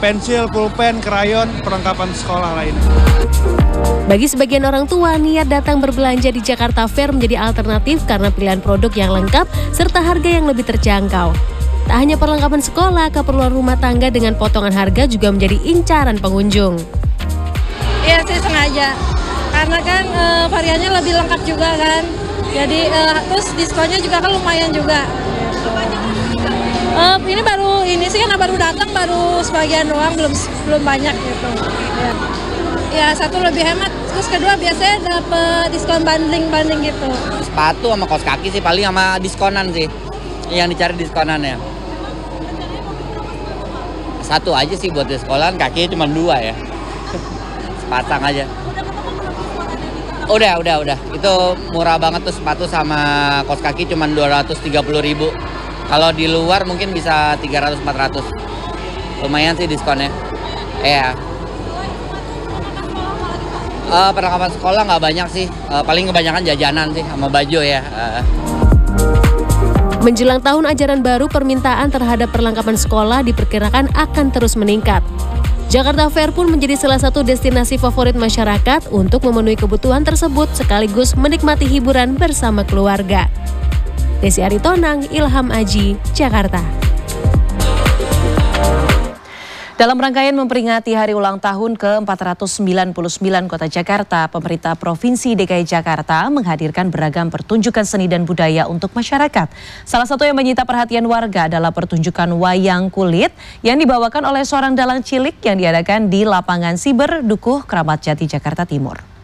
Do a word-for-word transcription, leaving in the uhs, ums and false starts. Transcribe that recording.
pensil, pulpen, krayon, perlengkapan sekolah lainnya. Bagi sebagian orang tua, niat datang berbelanja di Jakarta Fair menjadi alternatif karena pilihan produk yang lengkap serta harga yang lebih terjangkau. Tak hanya perlengkapan sekolah, keperluan rumah tangga dengan potongan harga juga menjadi incaran pengunjung. Iya sih sengaja, karena kan e, variannya lebih lengkap juga kan. Jadi e, terus diskonnya juga kan lumayan juga. E, ini baru ini sih karena baru datang, baru sebagian doang, belum belum banyak gitu. Ya. Ya satu lebih hemat, terus kedua biasanya dapet diskon bundling-bundling gitu. Sepatu sama kaos kaki sih paling sama diskonan sih, yang dicari diskonannya. Satu aja sih buat di sekolahan, kakinya cuma dua ya, sepasang aja. Udah, udah, udah, itu murah banget tuh sepatu sama kaos kaki cuma dua ratus tiga puluh ribu. Kalau di luar mungkin bisa tiga ratus empat ratus, lumayan sih diskonnya. Ya. Uh, perlengkapan sekolah nggak banyak sih, uh, paling kebanyakan jajanan sih sama baju ya. Uh. Menjelang tahun ajaran baru, permintaan terhadap perlengkapan sekolah diperkirakan akan terus meningkat. Jakarta Fair pun menjadi salah satu destinasi favorit masyarakat untuk memenuhi kebutuhan tersebut sekaligus menikmati hiburan bersama keluarga. Desi Aritonang, Ilham Aji, Jakarta. Dalam rangkaian memperingati hari ulang tahun ke empat ratus sembilan puluh sembilan Kota Jakarta, pemerintah Provinsi D K I Jakarta menghadirkan beragam pertunjukan seni dan budaya untuk masyarakat. Salah satu yang menyita perhatian warga adalah pertunjukan wayang kulit yang dibawakan oleh seorang dalang cilik yang diadakan di lapangan Siber, Dukuh, Kramat Jati, Jakarta Timur.